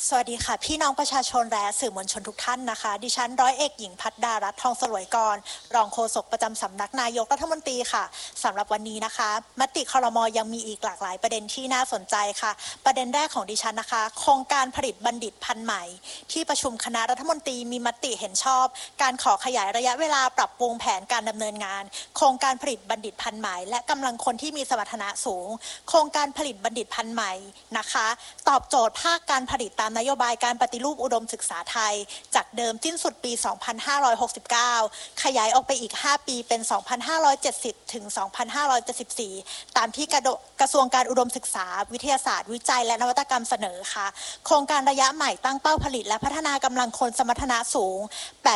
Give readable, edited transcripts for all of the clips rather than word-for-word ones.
สวัสดีค่ะพี่น้องประชาชนและสื่อมวลชนทุกท่านนะคะดิฉันร้อยเอกหญิงพัฒดารัตน์ทองสลวยกรรองโฆษกประจำสำนักนายกรัฐมนตรีค่ะสำหรับวันนี้นะคะมติครม.ยังมีอีกหลากหลายประเด็นที่น่าสนใจค่ะประเด็นแรกของดิฉันนะคะโครงการผลิตบัณฑิตพันธุ์ใหม่ที่ประชุมคณะรัฐมนตรีมีมติเห็นชอบการขอขยายระยะเวลาปรับปรุงแผนการดำเนินงานโครงการผลิตบัณฑิตพันธุ์ใหม่และกำลังคนที่มีสมรรถนะสูงโครงการผลิตบัณฑิตพันธุ์ใหม่นะคะตอบโจทย์ภาคการผลิตตามนโยบายการปฏิรูปอุดมศึกษาไทยจากเดิมสิ้นสุดปี 2569 ขยายออกไปอีก 5 ปีเป็น 2570 ถึง 2574 ตามที่กระทรวงการอุดมศึกษาวิทยาศาสตร์วิจัยและนวัตกรรมเสนอค่ะโครงการระยะใหม่ตั้งเป้าผลิตและพัฒนากำลังคนสมรรถนะสูง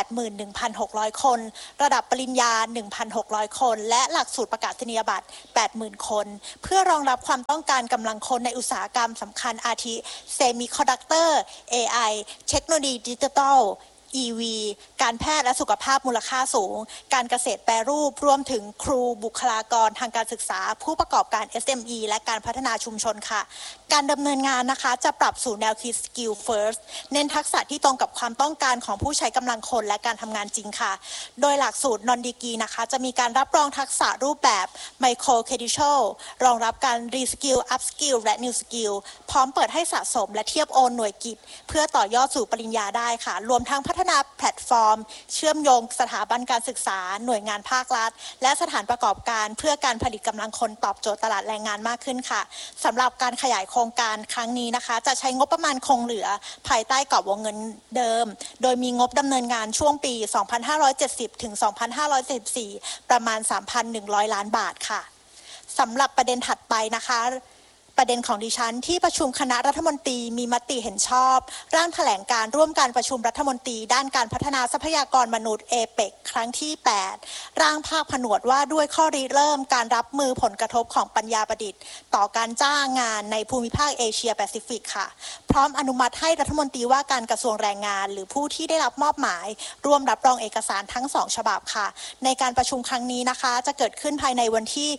81,600 คนระดับปริญญา 1,600 คนและหลักสูตรประกาศนียบัตร 80,000 คนเพื่อรองรับความต้องการกำลังคนในอุตสาหกรรมสำคัญอาทิเซมิคอนดักเตอร์ AI เทคโนโลยีดิจิทัลEV การแพทย์และสุขภาพมูลค่าสูงการเกษตรแปรรูปรวมถึงครูบุคลากรทางการศึกษาผู้ประกอบการ SME และการพัฒนาชุมชนค่ะการดำเนินงานนะคะจะปรับสู่แนวคิด Skill First เน้นทักษะที่ตรงกับความต้องการของผู้ใช้กำลังคนและการทำงานจริงค่ะโดยหลักสูตร Non Degree นะคะจะมีการรับรองทักษะรูปแบบ Micro Credential รองรับการ Reskill Upskill และ New Skill พร้อมเปิดให้สะสมและเทียบโอนหน่วยกิตเพื่อต่อยอดสู่ปริญญาได้ค่ะรวมทั้งพัฒนาแพลตฟอร์มเชื่อมโยงสถาบันการศึกษาหน่วยงานภาครัฐและสถานประกอบการเพื่อการผลิตกำลังคนตอบโจทย์ตลาดแรงงานมากขึ้นค่ะสำหรับการขยายโครงการครั้งนี้นะคะจะใช้งบประมาณคงเหลือภายใต้กรอบวงเงินเดิมโดยมีงบดำเนินงานช่วงปี 2570 ถึง 2574 ประมาณ 3,100 ล้านบาทค่ะสำหรับประเด็นถัดไปนะคะประเด็นของดิฉันที่ประชุมคณะรัฐมนตรีมีมติเห็นชอบร่างแถลงการร่วมการประชุมรัฐมนตรีด้านการพัฒนาทรัพยากรมนุษย์เอเปกครั้งที่ 8 ร่างภาคผนวดว่าด้วยข้อริเริ่มการรับมือผลกระทบของปัญญาประดิษฐ์ต่อการจ้างงานในภูมิภาคเอเชียแปซิฟิกค่ะพร้อมอนุมัติให้รัฐมนตรีว่าการกระทรวงแรงงานหรือผู้ที่ได้รับมอบหมายร่วมรับรองเอกสารทั้ง2ฉบับค่ะในการประชุมครั้งนี้นะคะจะเกิดขึ้นภายในวันที่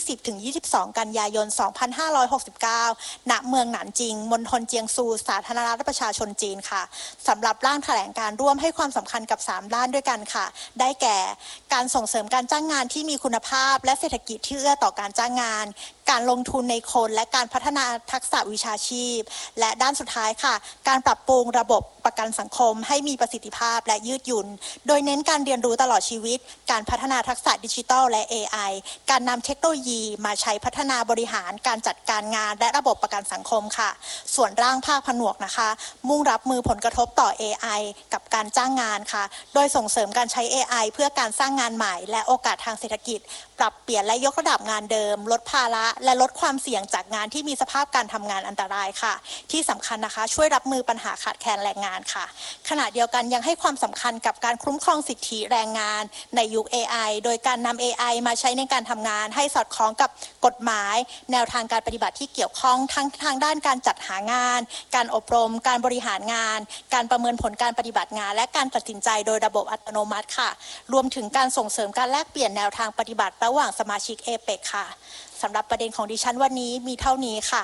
20-22 กันยายน 2569 ณ เมืองหนานจิงมณฑลเจียงซูสาธารณรัฐประชาชนจีนค่ะสำหรับร่างแถลงการร่วมให้ความสำคัญกับ3ด้านด้วยกันค่ะได้แก่การส่งเสริมการจ้างงานที่มีคุณภาพและเศรษฐกิจที่เอื้อต่อการจ้างงานการลงทุนในคนและการพัฒนาทักษะวิชาชีพและด้านสุดท้ายค่ะการปรับปรุงระบบประกันสังคมให้มีประสิทธิภาพและยืดหยุ่นโดยเน้นการเรียนรู้ตลอดชีวิตการพัฒนาทักษะดิจิทัลและ AI การนำเทคโนโลยีมาใช้พัฒนาบริหารการจัดการงานและระบบประกันสังคมค่ะส่วนร่างภาคผนวกนะคะมุ่งรับมือผลกระทบต่อ AI กับการจ้างงานค่ะโดยส่งเสริมการใช้ AI เพื่อการสร้างงานใหม่และโอกาสทางเศรษฐกิจปรับเปลี่ยนและยกระดับงานเดิมลดภาระและลดความเสี่ยงจากงานที่มีสภาพการทำงานอันตรายค่ะที่สำคัญนะคะช่วยรับมือปัญหาขาดแคลนแรงงานค่ะขณะเดียวกันยังให้ความสำคัญกับการคุ้มครองสิทธิแรงงานในยุค AI โดยการนำ AI มาใช้ในการทำงานให้สอดคล้องกับกฎหมายแนวทางการปฏิบัติที่เกี่ยวข้องทั้งทางด้านการจัดหางานการอบรมการบริหารงานการประเมินผลการปฏิบัติงานและการตัดสินใจโดยระบบอัตโนมัติค่ะรวมถึงการส่งเสริมการแลกเปลี่ยนแนวทางปฏิบัติระหว่างสมาชิกเอเปกค่ะสำหรับประเด็นของดิฉันวันนี้มีเท่านี้ค่ะ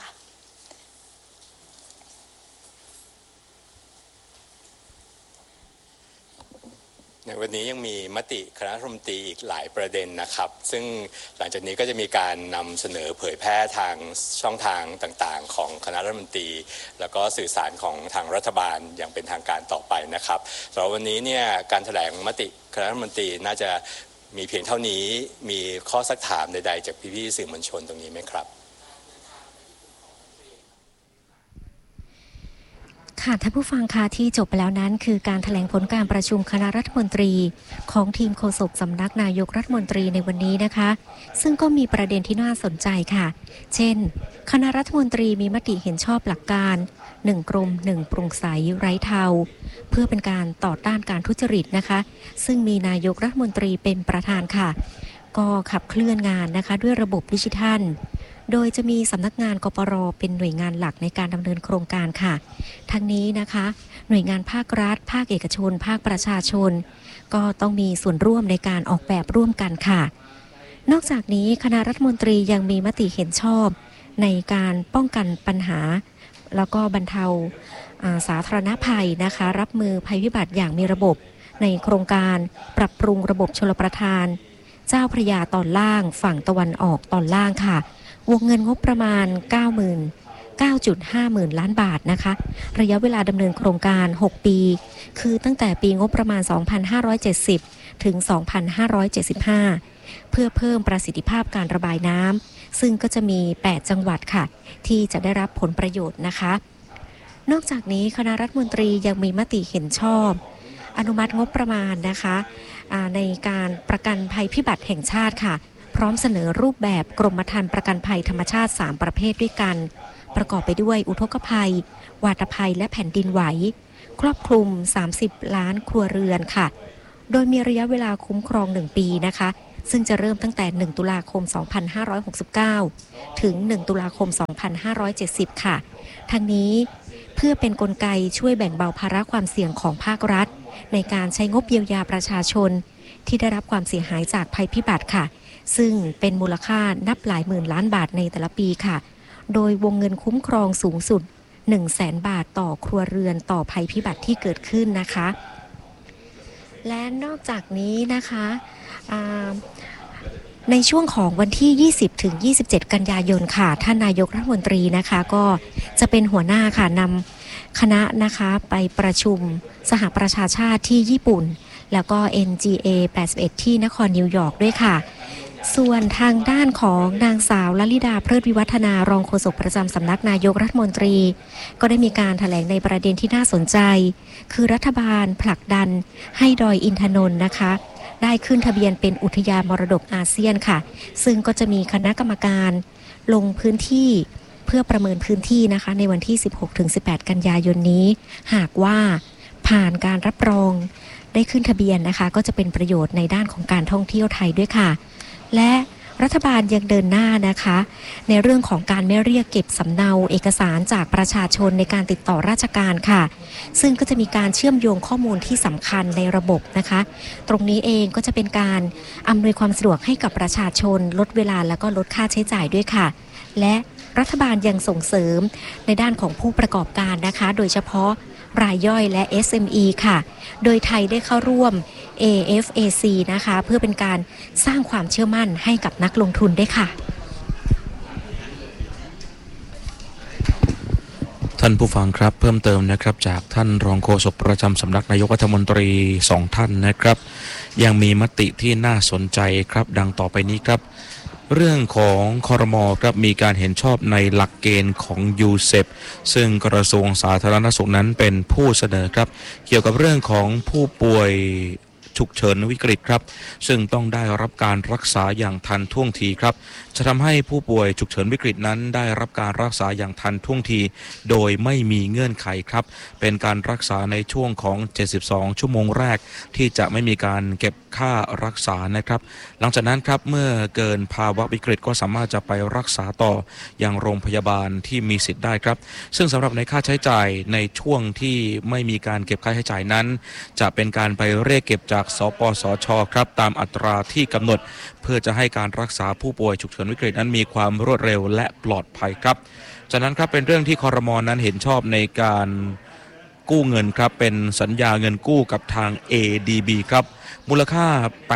ในวันนี้ยังมีมติคณะรัฐมนตรีอีกหลายประเด็นนะครับซึ่งหลังจากนี้ก็จะมีการนำเสนอเผยแพร่ทางช่องทางต่างๆของคณะรัฐมนตรีแล้วก็สื่อสารของทางรัฐบาลอย่างเป็นทางการต่อไปนะครับสำหรับวันนี้เนี่ยการแถลงมติคณะรัฐมนตรีน่าจะมีเพียงเท่านี้มีข้อซักถามใดๆจากพี่ๆสื่อมวลชนตรงนี้ไหมครับค่ะท่านผู้ฟังคะที่จบไปแล้วนั้นคือการแถลงผลการประชุมคณะรัฐมนตรีของทีมโฆษกสำนักนายกรัฐมนตรีในวันนี้นะคะซึ่งก็มีประเด็นที่น่าสนใจค่ะเช่นคณะรัฐมนตรีมีมติเห็นชอบหลักการ1กรม1โปร่งใสไร้เทาเพื่อเป็นการต่อต้านการทุจริตนะคะซึ่งมีนายกรัฐมนตรีเป็นประธานค่ะก็ขับเคลื่อนงานนะคะด้วยระบบดิจิทัลโดยจะมีสำนักงานกปร.เป็นหน่วยงานหลักในการดำเนินโครงการค่ะทั้งนี้นะคะหน่วยงานภาครัฐภาคเอกชนภาคประชาชนก็ต้องมีส่วนร่วมในการออกแบบร่วมกันค่ะนอกจากนี้คณะรัฐมนตรียังมีมติเห็นชอบในการป้องกันปัญหาแล้วก็บรรเทาสาธารณภัยนะคะรับมือภัยพิบัติอย่างมีระบบในโครงการปรับปรุงระบบชลประทานเจ้าพระยาตอนล่างฝั่งตะวันออกตอนล่างค่ะวงเงินงบประมาณ 9.5 หมื่นล้านบาทนะคะระยะเวลาดำเนินโครงการ 6 ปีคือตั้งแต่ปีงบประมาณ 2570 ถึง 2575 เพื่อเพิ่มประสิทธิภาพการระบายน้ำซึ่งก็จะมี 8 จังหวัดค่ะที่จะได้รับผลประโยชน์นะคะนอกจากนี้คณะรัฐมนตรียังมีมติเห็นชอบอนุมัติงบประมาณนะคะในการประกันภัยพิบัติแห่งชาติค่ะพร้อมเสนอรูปแบบกรมธรรม์ประกันภัยธรรมชาติ 3 ประเภทด้วยกันประกอบไปด้วยอุทกภัยวาตภัยและแผ่นดินไหวครอบคลุม30 ล้านครัวเรือนค่ะโดยมีระยะเวลาคุ้มครอง 1 ปีนะคะซึ่งจะเริ่มตั้งแต่ 1 ตุลาคม 2569 ถึง 1 ตุลาคม 2570 ค่ะทั้งนี้เพื่อเป็นกลไกช่วยแบ่งเบาภาระความเสี่ยงของภาครัฐในการใช้งบเยียวยาประชาชนที่ได้รับความเสียหายจากภัยพิบัติค่ะซึ่งเป็นมูลค่านับหลายหมื่นล้านบาทในแต่ละปีค่ะโดยวงเงินคุ้มครองสูงสุด 100,000 บาทต่อครัวเรือนต่อภัยพิบัติที่เกิดขึ้นนะคะและนอกจากนี้นะคะในช่วงของวันที่ 20 ถึง 27 กันยายนค่ะท่านนายกรัฐมนตรีนะคะก็จะเป็นหัวหน้าค่ะนำคณะนะคะไปประชุมสหประชาชาติที่ญี่ปุ่นแล้วก็ NGA 81 ที่นครนิวยอร์กด้วยค่ะส่วนทางด้านของนางสาวลลิดาเพลิดวิวัฒนารองโฆษกประจำสำนักนายกรัฐมนตรีก็ได้มีการแถลงในประเด็นที่น่าสนใจคือรัฐบาลผลักดันให้ดอยอินทนนท์นะคะได้ขึ้นทะเบียนเป็นอุทยานมรดกอาเซียนค่ะซึ่งก็จะมีคณะกรรมการลงพื้นที่เพื่อประเมินพื้นที่นะคะในวันที่ 16-18 กันยายนนี้หากว่าผ่านการรับรองได้ขึ้นทะเบียนนะคะก็จะเป็นประโยชน์ในด้านของการท่องเที่ยวไทยด้วยค่ะและรัฐบาลยังเดินหน้านะคะในเรื่องของการไม่เรียกเก็บสำเนาเอกสารจากประชาชนในการติดต่อราชการค่ะซึ่งก็จะมีการเชื่อมโยงข้อมูลที่สำคัญในระบบนะคะตรงนี้เองก็จะเป็นการอำนวยความสะดวกให้กับประชาชนลดเวลาและก็ลดค่าใช้จ่ายด้วยค่ะและรัฐบาลยังส่งเสริมในด้านของผู้ประกอบการนะคะโดยเฉพาะรายย่อยและ SME ค่ะโดยไทยได้เข้าร่วม AFAC นะคะเพื่อเป็นการสร้างความเชื่อมั่นให้กับนักลงทุนด้วยค่ะท่านผู้ฟังครับเพิ่มเติมนะครับจากท่านรองโฆษกประจำสำนักนายกรัฐมนตรี2ท่านนะครับยังมีมติที่น่าสนใจครับดังต่อไปนี้ครับเรื่องของครม.ครับมีการเห็นชอบในหลักเกณฑ์ของยูเซปซึ่งกระทรวงสาธารณสุขนั้นเป็นผู้เสนอครับเกี่ยวกับเรื่องของผู้ป่วยฉุกเฉินวิกฤตครับซึ่งต้องได้รับการรักษาอย่างทันท่วงทีครับจะทำให้ผู้ป่วยฉุกเฉินวิกฤตนั้นได้รับการรักษาอย่างทันท่วงทีโดยไม่มีเงื่อนไขครับเป็นการรักษาในช่วงของ72ชั่วโมงแรกที่จะไม่มีการเก็บค่ารักษานะครับหลังจากนั้นครับเมื่อเกินภาวะวิกฤตก็สามารถจะไปรักษาต่อยังโรงพยาบาลที่มีสิทธิ์ได้ครับซึ่งสำหรับในค่าใช้จ่ายในช่วงที่ไม่มีการเก็บค่าใช้จ่ายนั้นจะเป็นการไปเรียกเก็บจากสปสช.ครับตามอัตราที่กำหนดเพื่อจะให้การรักษาผู้ป่วยฉุกเฉินวิกฤตนั้นมีความรวดเร็วและปลอดภัยครับจากนั้นครับเป็นเรื่องที่ครม.นั้นเห็นชอบในการกู้เงินครับเป็นสัญญาเงินกู้กับทาง ADB ครับมูลค่า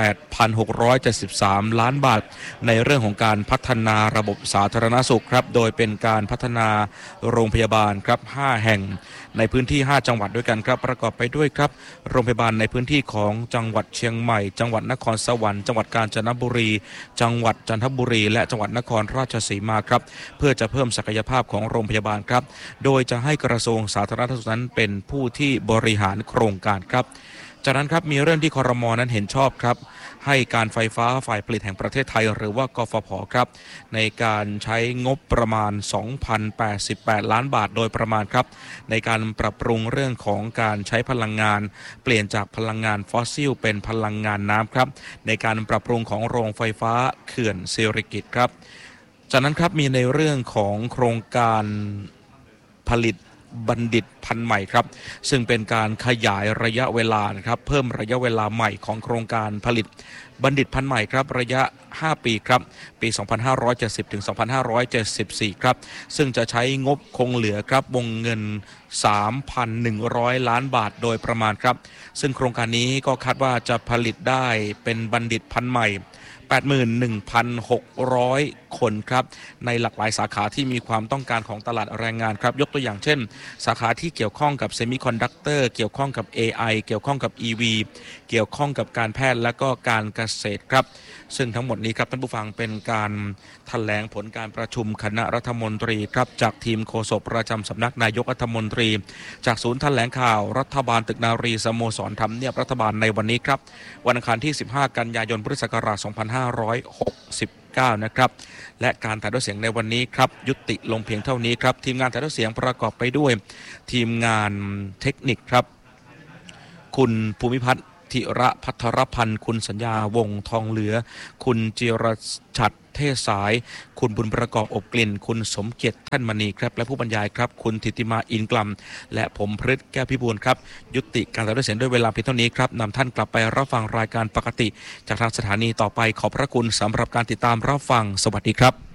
8,673 ล้านบาทในเรื่องของการพัฒนาระบบสาธารณสุขครับโดยเป็นการพัฒนาโรงพยาบาลครับ5แห่งในพื้นที่5จังหวัดด้วยกันครับประกอบไปด้วยครับโรงพยาบาลในพื้นที่ของจังหวัดเชียงใหม่จังหวัดนครสวรรค์จังหวัดกาญจนบุรีจังหวัดจันทบุรีและจังหวัดนครราชสีมาครับเพื่อจะเพิ่มศักยภาพของโรงพยาบาลครับโดยจะให้กระทรวงสาธารณสุขนั้นเป็นผู้ที่บริหารโครงการครับจากนั้นครับมีเรื่องที่ครม.นั้นเห็นชอบครับให้การไฟฟ้าฝ่ายผลิตแห่งประเทศไทยหรือว่ากฟผ.ครับในการใช้งบประมาณ 2,088 ล้านบาทโดยประมาณครับในการปรับปรุงเรื่องของการใช้พลังงานเปลี่ยนจากพลังงานฟอสซิลเป็นพลังงานน้ำครับในการปรับปรุงของโรงไฟฟ้าเขื่อนสิริกิติ์ครับจากนั้นครับมีในเรื่องของโครงการผลิตบัณฑิตพันธุ์ใหม่ครับซึ่งเป็นการขยายระยะเวลานะครับเพิ่มระยะเวลาใหม่ของโครงการผลิตบัณฑิตพันธุ์ใหม่ครับระยะ5ปีครับปี 2570 ถึง 2574 ครับซึ่งจะใช้งบคงเหลือครับวงเงิน 3,100 ล้านบาทโดยประมาณครับซึ่งโครงการนี้ก็คาดว่าจะผลิตได้เป็นบัณฑิตพันธุ์ใหม่ 81,600 คนครับในหลากหลายสาขาที่มีความต้องการของตลาดแรงงานครับยกตัวอย่างเช่นสาขาที่เกี่ยวข้องกับเซมิคอนดักเตอร์เกี่ยวข้องกับ AI เกี่ยวข้องกับ EV เกี่ยวข้องกับการแพทย์และก็การเกษตรครับซึ่งทั้งหมดนี้ครับท่านผู้ฟังเป็นการแถลงผลการประชุมคณะรัฐมนตรีครับจากทีมโฆษกประจำสำนักนายกรัฐมนตรีจากศูนย์แถลงข่าวรัฐบาลตึกนารีสโมสรทำเนียบรัฐบาลในวันนี้ครับวันอังคารที่ 15 กันยายนพุทธศักราช 2569 นะครับและการถ่ายทอดเสียงในวันนี้ครับยุติลงเพียงเท่านี้ครับทีมงานถ่ายทอดเสียงประกอบไปด้วยทีมงานเทคนิคครับคุณภูมิพัฒน์ธิระภัทรพันธ์คุณสัญญาวงทองเหลือคุณจิรชัดเทศสายคุณบุญประกอบอบกลิ่นคุณสมเกียรติท่านมณีครับและผู้บรรยายครับคุณธิติมาอินกลัมและผมพฤทธิ์แก้วพิบูลครับยุติการถ่ายทอดเสียงด้วยเวลาเพียงเท่านี้ครับนำท่านกลับไปรับฟังรายการปกติจากทางสถานีต่อไปขอบพระคุณสำหรับการติดตามรับฟังสวัสดีครับ